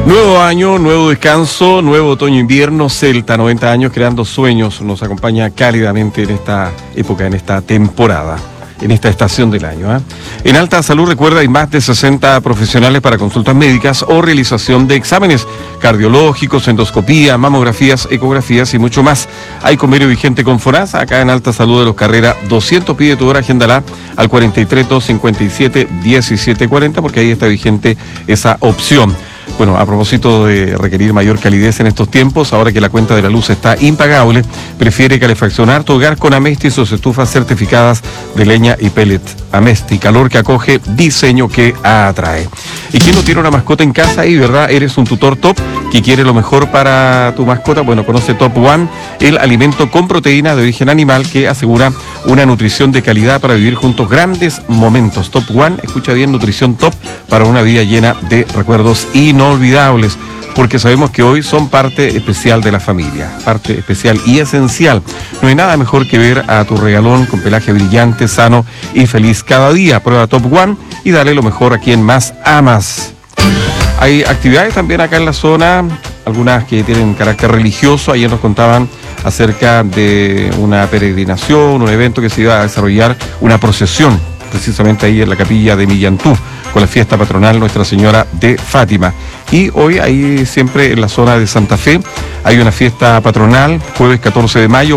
Nuevo año, nuevo descanso, nuevo otoño-invierno, Celta, 90 años creando sueños, nos acompaña cálidamente en esta época, en esta temporada, en esta estación del año. En Alta Salud, recuerda, hay más de 60 profesionales para consultas médicas o realización de exámenes cardiológicos, endoscopía, mamografías, ecografías y mucho más. Hay convenio vigente con FONASA, acá en Alta Salud de los Carrera 200, pide tu hora, agéndala al 43 257 1740, porque ahí está vigente esa opción. Bueno, a propósito de requerir mayor calidez en estos tiempos, ahora que la cuenta de la luz está impagable, prefiere calefaccionar tu hogar con Amesti y sus estufas certificadas de leña y pellet. Amesti, calor que acoge, diseño que atrae. ¿Y quién no tiene una mascota en casa y, verdad, eres un tutor top que quiere lo mejor para tu mascota? Bueno, conoce Top One, el alimento con proteína de origen animal que asegura una nutrición de calidad para vivir juntos grandes momentos. Top One, escucha bien, nutrición top para una vida llena de recuerdos inolvidables, porque sabemos que hoy son parte especial de la familia, parte especial y esencial. No hay nada mejor que ver a tu regalón con pelaje brillante, sano y feliz cada día. Prueba Top One y dale lo mejor a quien más amas. Hay actividades también acá en la zona, algunas que tienen carácter religioso. Ayer nos contaban acerca de una peregrinación, un evento que se iba a desarrollar, una procesión, precisamente ahí en la capilla de Millantú, con la fiesta patronal Nuestra Señora de Fátima. Y hoy ahí siempre en la zona de Santa Fe hay una fiesta patronal, jueves 14 de mayo,